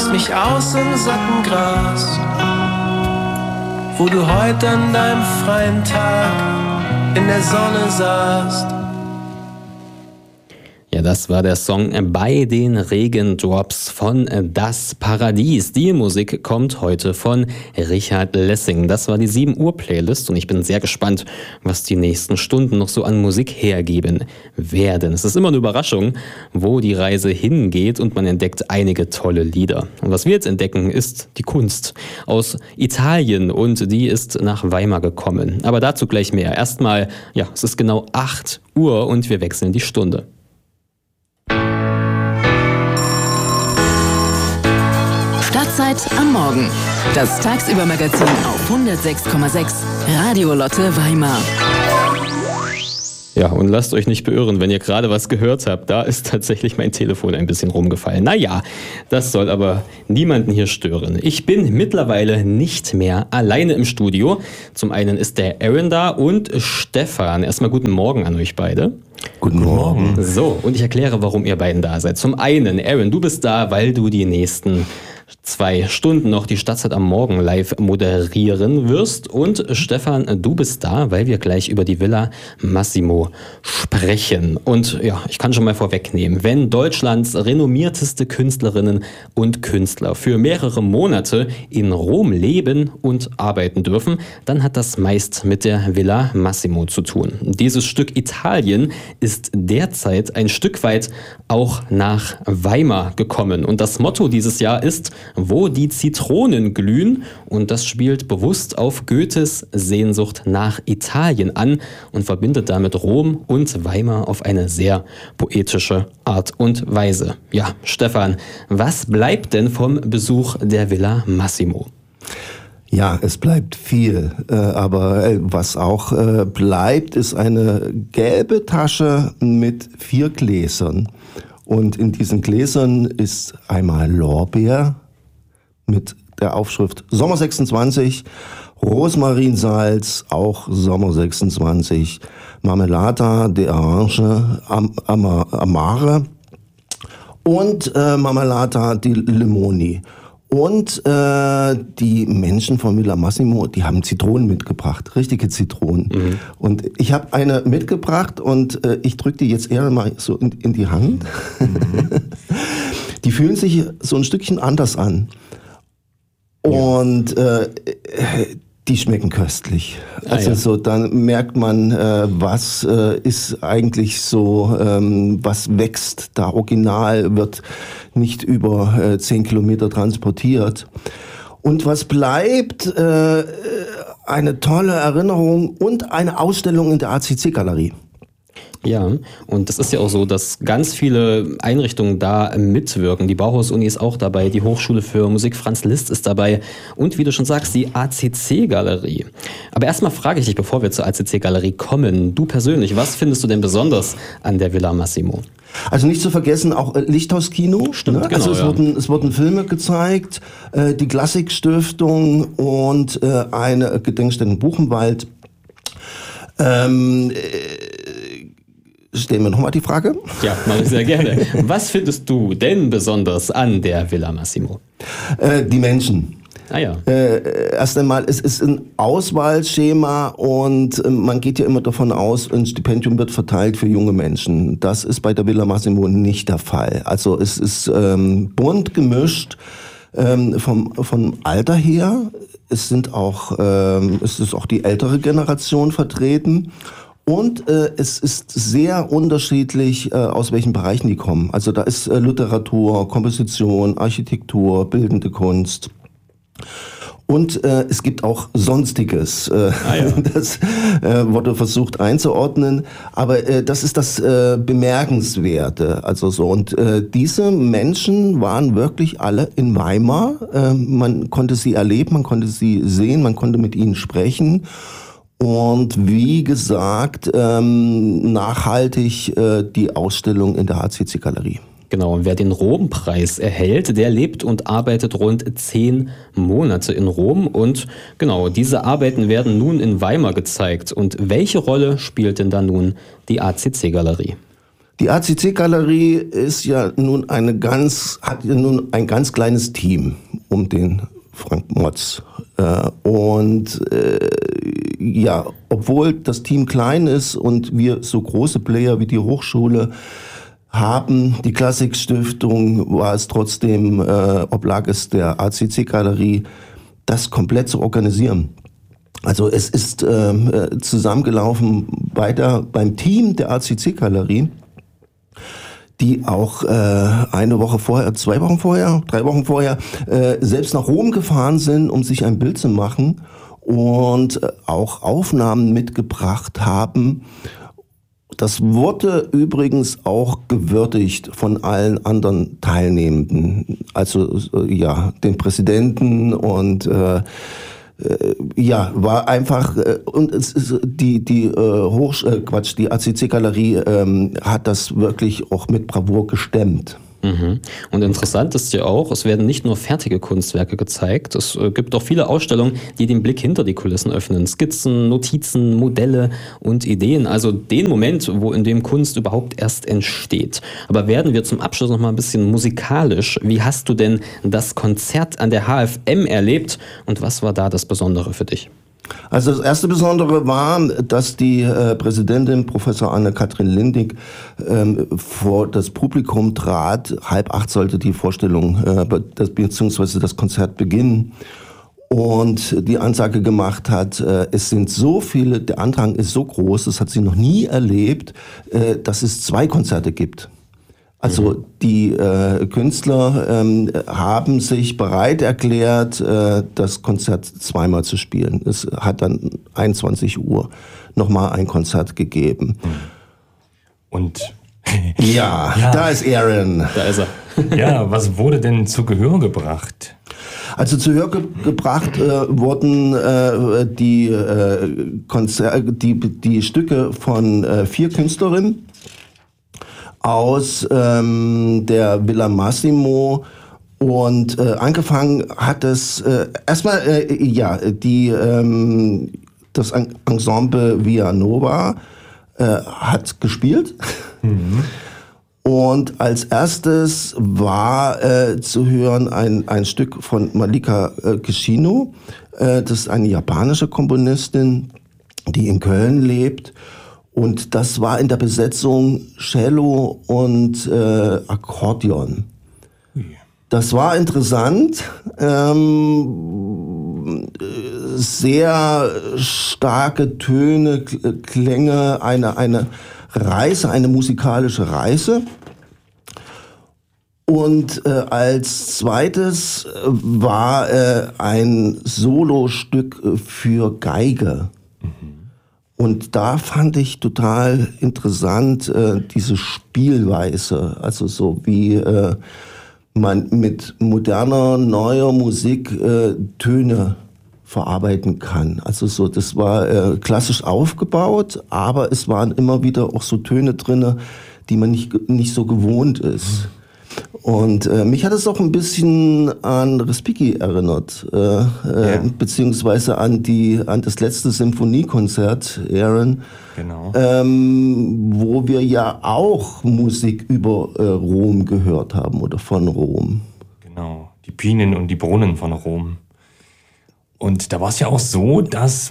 ziehst mich aus im satten Gras, wo du heute an deinem freien Tag in der Sonne saßt. Ja, das war der Song Bei den Regendrops von Das Paradies. Die Musik kommt heute von Richard Lessing. Das war die 7 Uhr Playlist und ich bin sehr gespannt, was die nächsten Stunden noch so an Musik hergeben werden. Es ist immer eine Überraschung, wo die Reise hingeht und man entdeckt einige tolle Lieder. Und was wir jetzt entdecken, ist die Kunst aus Italien und die ist nach Weimar gekommen. Aber dazu gleich mehr. Erstmal, ja, es ist genau 8 Uhr und wir wechseln die Stunde. Stadtzeit am Morgen. Das Tagsübermagazin auf 106,6 Radio Lotte Weimar. Ja, und lasst euch nicht beirren, wenn ihr gerade was gehört habt. Da ist tatsächlich mein Telefon ein bisschen rumgefallen. Naja, das soll aber niemanden hier stören. Ich bin mittlerweile nicht mehr alleine im Studio. Zum einen ist der Aaron da und Stefan. Erstmal guten Morgen an euch beide. Guten Morgen. So, und ich erkläre, warum ihr beiden da seid. Zum einen, Aaron, du bist da, weil du die nächsten 2 Stunden noch die Stadtzeit am Morgen live moderieren wirst. Und Stefan, du bist da, weil wir gleich über die Villa Massimo sprechen. Und ja, ich kann schon mal vorwegnehmen, wenn Deutschlands renommierteste Künstlerinnen und Künstler für mehrere Monate in Rom leben und arbeiten dürfen, dann hat das meist mit der Villa Massimo zu tun. Dieses Stück Italien ist derzeit ein Stück weit auch nach Weimar gekommen. Und das Motto dieses Jahr ist: Wo die Zitronen glühen, und das spielt bewusst auf Goethes Sehnsucht nach Italien an und verbindet damit Rom und Weimar auf eine sehr poetische Art und Weise. Ja, Stefan, was bleibt denn vom Besuch der Villa Massimo? Ja, es bleibt viel, aber was auch bleibt, ist eine gelbe Tasche mit 4 Gläsern. Und in diesen Gläsern ist einmal Lorbeer mit der Aufschrift Sommer 26, Rosmarinsalz, auch Sommer 26, Marmelata de Orange, Amare und Marmelata di Limoni. Und die Menschen von Villa Massimo, die haben Zitronen mitgebracht, richtige Zitronen. Mhm. Und ich habe eine mitgebracht und ich drücke die jetzt eher mal so in die Hand. Mhm. Die fühlen sich so ein Stückchen anders an. Und die schmecken köstlich. Also so, dann merkt man, was ist eigentlich so, was wächst. Da Original wird nicht über 10 Kilometer transportiert. Und was bleibt, eine tolle Erinnerung und eine Ausstellung in der ACC-Galerie. Ja, und das ist ja auch so, dass ganz viele Einrichtungen da mitwirken. Die Bauhaus-Uni ist auch dabei, die Hochschule für Musik Franz Liszt ist dabei und wie du schon sagst, die ACC-Galerie. Aber erstmal frage ich dich, bevor wir zur ACC-Galerie kommen, du persönlich, was findest du denn besonders an der Villa Massimo? Also nicht zu vergessen, auch Lichthauskino. Stimmt, ne? Genau, also es wurden Filme gezeigt, die Klassikstiftung und eine Gedenkstätte in Buchenwald. Stellen wir nochmal die Frage? Ja, mache ich sehr gerne. Was findest du denn besonders an der Villa Massimo? Die Menschen. Ah ja. Erst einmal, es ist ein Auswahlschema und man geht ja immer davon aus, ein Stipendium wird verteilt für junge Menschen. Das ist bei der Villa Massimo nicht der Fall. Also es ist bunt gemischt vom Alter her. Es ist auch die ältere Generation vertreten. Und es ist sehr unterschiedlich, aus welchen Bereichen die kommen. Also da ist Literatur, Komposition, Architektur, bildende Kunst. Und es gibt auch Sonstiges. Das wurde versucht einzuordnen. Aber das ist das Bemerkenswerte. Also so. Und diese Menschen waren wirklich alle in Weimar. Man konnte sie erleben, man konnte sie sehen, man konnte mit ihnen sprechen. Und wie gesagt, nachhaltig die Ausstellung in der ACC-Galerie. Genau, und wer den Rom-Preis erhält, der lebt und arbeitet rund 10 Monate in Rom. Und genau, diese Arbeiten werden nun in Weimar gezeigt. Und welche Rolle spielt denn da nun die ACC-Galerie? Die ACC-Galerie ist ja nun hat nun ein ganz kleines Team um den Frank Motz. Obwohl das Team klein ist und wir so große Player wie die Hochschule haben, die Klassikstiftung, war es trotzdem, oblag es der ACC-Galerie, das komplett zu organisieren. Also es ist zusammengelaufen weiter beim Team der ACC-Galerie, die auch 3 Wochen vorher selbst nach Rom gefahren sind, um sich ein Bild zu machen und auch Aufnahmen mitgebracht haben. Das wurde übrigens auch gewürdigt von allen anderen Teilnehmenden, also den Präsidenten und war einfach und es ist die ACC-Galerie hat das wirklich auch mit Bravour gestemmt. Mhm. Und interessant ist ja auch, es werden nicht nur fertige Kunstwerke gezeigt, es gibt auch viele Ausstellungen, die den Blick hinter die Kulissen öffnen. Skizzen, Notizen, Modelle und Ideen, also den Moment, wo in dem Kunst überhaupt erst entsteht. Aber werden wir zum Abschluss noch mal ein bisschen musikalisch. Wie hast du denn das Konzert an der HFM erlebt und was war da das Besondere für dich? Also das erste Besondere war, dass die Präsidentin Professor Anne-Kathrin Lindig vor das Publikum trat. 7:30 sollte die Vorstellung bzw. das Konzert beginnen und die Ansage gemacht hat, es sind so viele, der Andrang ist so groß, das hat sie noch nie erlebt, dass es 2 Konzerte gibt. Also die Künstler haben sich bereit erklärt, das Konzert zweimal zu spielen. Es hat dann 21 Uhr nochmal ein Konzert gegeben. Und ja, da ist Aaron. Da ist er. Ja, was wurde denn zu Gehör gebracht? Also zu Gehör gebracht wurden die Stücke von 4 Künstlerinnen aus der Villa Massimo und angefangen hat es erstmal das Ensemble Via Nova hat gespielt. Mhm. Und als erstes war zu hören ein Stück von Malika Kishino. Das ist eine japanische Komponistin, die in Köln lebt. Und das war in der Besetzung Cello und Akkordeon. Das war interessant. Sehr starke Töne, Klänge, eine Reise, eine musikalische Reise. Und als zweites war ein Solostück für Geige. Und da fand ich total interessant diese Spielweise, also so wie man mit moderner, neuer Musik Töne verarbeiten kann. Also so, das war klassisch aufgebaut, aber es waren immer wieder auch so Töne drinne, die man nicht so gewohnt ist. Und mich hat es auch ein bisschen an Respighi erinnert, beziehungsweise an das letzte Symphoniekonzert, Aaron, genau. Wo wir ja auch Musik über Rom gehört haben oder von Rom. Genau, die Pinen und die Brunnen von Rom. Und da war es ja auch so, dass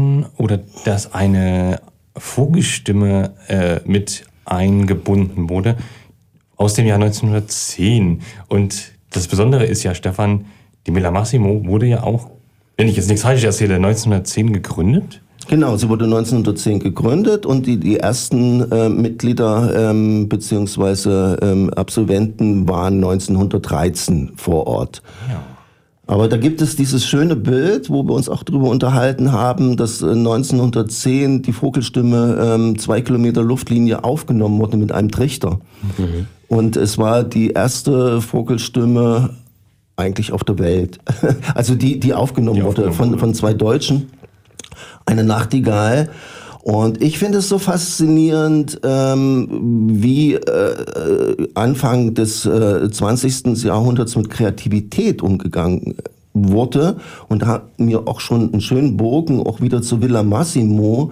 eine Vogelstimme mit eingebunden wurde aus dem Jahr 1910. Und das Besondere ist ja, Stefan, die Villa Massimo wurde ja auch, wenn ich jetzt nichts Falsches erzähle, 1910 gegründet. Genau, sie wurde 1910 gegründet und die ersten Mitglieder bzw. Absolventen waren 1913 vor Ort. Ja. Aber da gibt es dieses schöne Bild, wo wir uns auch drüber unterhalten haben, dass 1910 die Vogelstimme 2 Kilometer Luftlinie aufgenommen wurde mit einem Trichter. Mhm. Und es war die erste Vogelstimme eigentlich auf der Welt. Also die aufgenommen wurde von 2 Deutschen. Eine Nachtigall. Und ich finde es so faszinierend, wie Anfang des 20. Jahrhunderts mit Kreativität umgegangen wurde. Und da hat mir auch schon einen schönen Bogen auch wieder zu Villa Massimo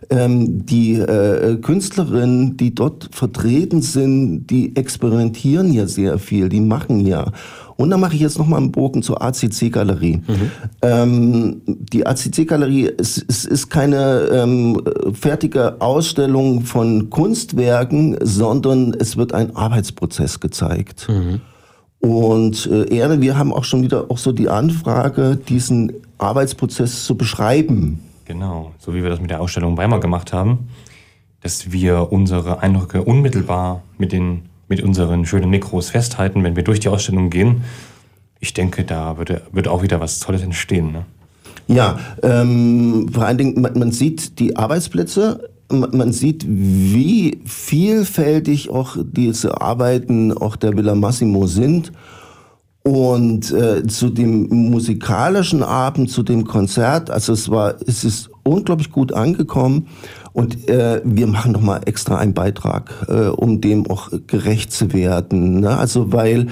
Die Künstlerinnen, die dort vertreten sind, die experimentieren ja sehr viel, die machen ja. Und dann mache ich jetzt nochmal einen Bogen zur ACC-Galerie. Die ACC-Galerie ist keine fertige Ausstellung von Kunstwerken, sondern es wird ein Arbeitsprozess gezeigt. Und wir haben auch schon wieder auch so die Anfrage, diesen Arbeitsprozess zu beschreiben. Genau, so wie wir das mit der Ausstellung Weimar gemacht haben, dass wir unsere Eindrücke unmittelbar mit unseren schönen Mikros festhalten, wenn wir durch die Ausstellung gehen. Ich denke, da wird auch wieder was Tolles entstehen. Ne? Ja, vor allen Dingen, man sieht die Arbeitsplätze, man sieht, wie vielfältig auch diese Arbeiten auch der Villa Massimo sind. Und zu dem musikalischen Abend, zu dem Konzert, also es ist unglaublich gut angekommen. Und wir machen nochmal extra einen Beitrag, um dem auch gerecht zu werden. Ne? Also weil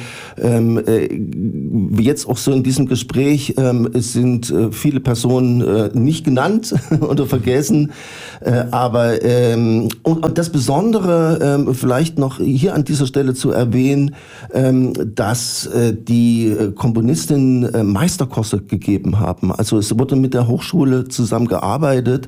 jetzt auch so in diesem Gespräch es sind viele Personen nicht genannt oder vergessen. Aber und das Besondere vielleicht noch hier an dieser Stelle zu erwähnen, dass die Komponistinnen Meisterkurse gegeben haben. Also es wurde mit der Hochschule zusammengearbeitet.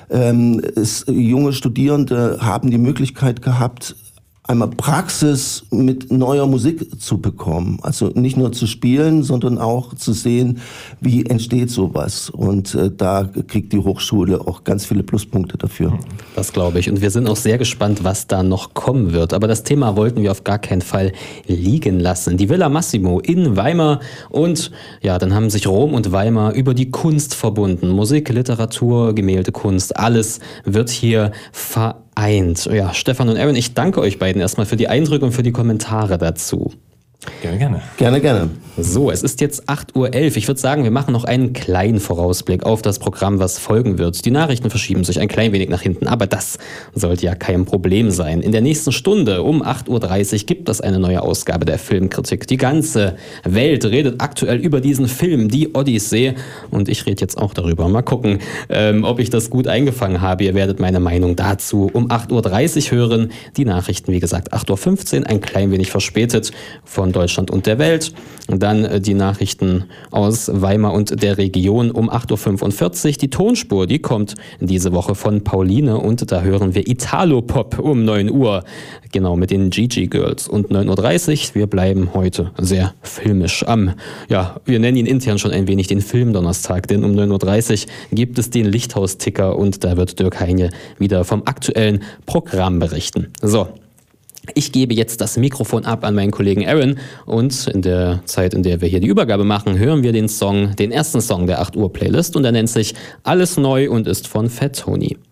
Junge Studierende haben die Möglichkeit gehabt, einmal Praxis mit neuer Musik zu bekommen. Also nicht nur zu spielen, sondern auch zu sehen, wie entsteht sowas. Und da kriegt die Hochschule auch ganz viele Pluspunkte dafür. Das glaube ich. Und wir sind auch sehr gespannt, was da noch kommen wird. Aber das Thema wollten wir auf gar keinen Fall liegen lassen. Die Villa Massimo in Weimar. Und ja, dann haben sich Rom und Weimar über die Kunst verbunden. Musik, Literatur, Gemäldekunst, alles wird hier vereint. Ja, Stefan und Aaron, ich danke euch beiden erstmal für die Eindrücke und für die Kommentare dazu. Gerne, gerne. Gerne, gerne. So, es ist jetzt 8:11 Uhr. Ich würde sagen, wir machen noch einen kleinen Vorausblick auf das Programm, was folgen wird. Die Nachrichten verschieben sich ein klein wenig nach hinten, aber das sollte ja kein Problem sein. In der nächsten Stunde um 8:30 Uhr gibt es eine neue Ausgabe der Filmkritik. Die ganze Welt redet aktuell über diesen Film, die Odyssee. Und ich rede jetzt auch darüber. Mal gucken, ob ich das gut eingefangen habe. Ihr werdet meine Meinung dazu um 8:30 Uhr hören. Die Nachrichten, wie gesagt, 8:15 Uhr, ein klein wenig verspätet von Deutschland und der Welt. Und dann die Nachrichten aus Weimar und der Region um 8:45 Uhr. Die Tonspur, die kommt diese Woche von Pauline und da hören wir Italo-Pop um 9 Uhr. Genau, mit den Gigi Girls. Und 9:30 Uhr, wir bleiben heute sehr filmisch wir nennen ihn intern schon ein wenig den Filmdonnerstag, denn um 9:30 Uhr gibt es den Lichthaus-Ticker und da wird Dirk Heine wieder vom aktuellen Programm berichten. So. Ich gebe jetzt das Mikrofon ab an meinen Kollegen Aaron und in der Zeit, in der wir hier die Übergabe machen, hören wir den ersten Song der 8 Uhr Playlist und der nennt sich Alles neu und ist von Fat Tony.